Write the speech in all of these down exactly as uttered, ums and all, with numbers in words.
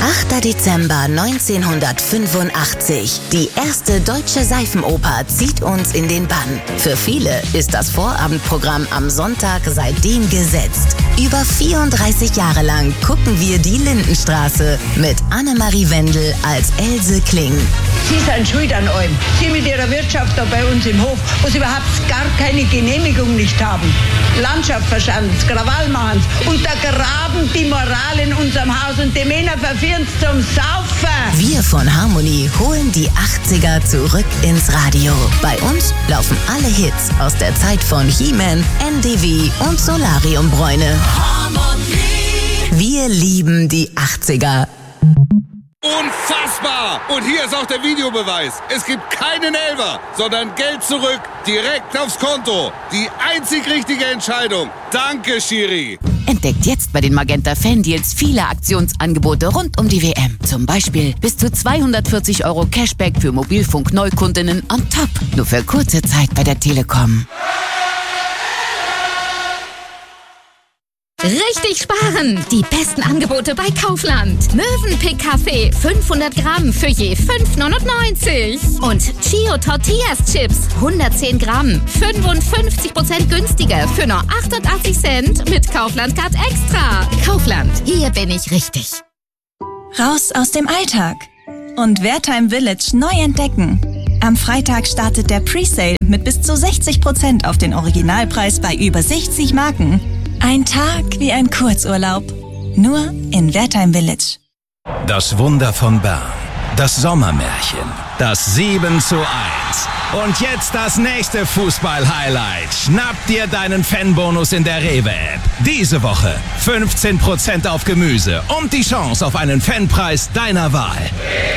achter Dezember neunzehnhundertfünfundachtzig. Die erste deutsche Seifenoper zieht uns in den Bann. Für viele ist das Vorabendprogramm am Sonntag seitdem gesetzt. Über vierunddreißig Jahre lang gucken wir die Lindenstraße mit Annemarie Wendel als Else Kling. Sie sind schuld an allem. Sie mit Ihrer Wirtschaft da bei uns im Hof, wo Sie überhaupt gar keine Genehmigung nicht haben. Landschaft verschanzen, Krawall machen und untergraben die Moral in unserem Haus und die Männer verführen zum Saufen. Wir von Harmonie holen die achtziger zurück ins Radio. Bei uns laufen alle Hits aus der Zeit von He-Man, N D W und Solariumbräune. Harmonie. Wir lieben die achtziger. Unfassbar! Und hier ist auch der Videobeweis. Es gibt keinen Elfer, sondern Geld zurück, direkt aufs Konto. Die einzig richtige Entscheidung. Danke, Schiri. Entdeckt jetzt bei den Magenta Fan-Deals viele Aktionsangebote rund um die W M. Zum Beispiel bis zu zweihundertvierzig Euro Cashback für Mobilfunk-Neukundinnen on top. Nur für kurze Zeit bei der Telekom. Richtig sparen! Die besten Angebote bei Kaufland. Mövenpick Kaffee fünfhundert Gramm für je fünf neunundneunzig. Und Chio Tortillas Chips hundertzehn Gramm, fünfundfünfzig Prozent günstiger für nur achtundachtzig Cent mit Kaufland Card Extra. Kaufland, hier bin ich richtig. Raus aus dem Alltag und Wertheim Village neu entdecken. Am Freitag startet der Presale mit bis zu sechzig Prozent auf den Originalpreis bei über sechzig Marken. Ein Tag wie ein Kurzurlaub. Nur in Wertheim Village. Das Wunder von Bern. Das Sommermärchen. Das sieben zu eins. Und jetzt das nächste Fußball-Highlight. Schnapp dir deinen Fanbonus in der Rewe-App. Diese Woche fünfzehn Prozent auf Gemüse und die Chance auf einen Fanpreis deiner Wahl.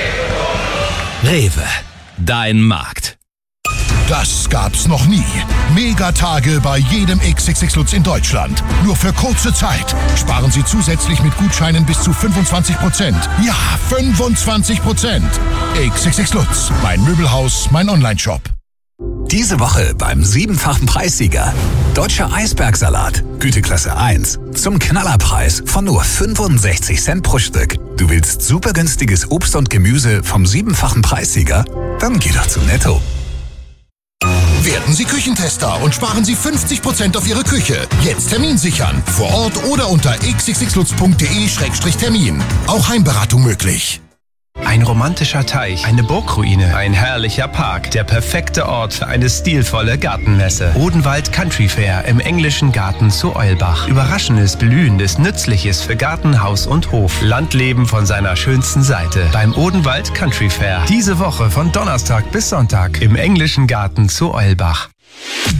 Rewe. Dein Markt. Das gab's noch nie. Megatage bei jedem X X X Lutz in Deutschland. Nur für kurze Zeit. Sparen Sie zusätzlich mit Gutscheinen bis zu fünfundzwanzig Prozent. Ja, fünfundzwanzig Prozent. X X X Lutz. Mein Möbelhaus, mein Onlineshop. Diese Woche beim siebenfachen Preissieger. Deutscher Eisbergsalat. Güteklasse eins. Zum Knallerpreis von nur fünfundsechzig Cent pro Stück. Du willst super günstiges Obst und Gemüse vom siebenfachen Preissieger? Dann geh doch zu Netto. Werden Sie Küchentester und sparen Sie fünfzig Prozent auf Ihre Küche. Jetzt Termin sichern. Vor Ort oder unter x x x lutz punkt de Schrägstrich Termin. Auch Heimberatung möglich. Ein romantischer Teich, eine Burgruine, ein herrlicher Park, der perfekte Ort für eine stilvolle Gartenmesse. Odenwald Country Fair im englischen Garten zu Eulbach. Überraschendes, Blühendes, Nützliches für Garten, Haus und Hof. Landleben von seiner schönsten Seite. Beim Odenwald Country Fair. Diese Woche von Donnerstag bis Sonntag im englischen Garten zu Eulbach.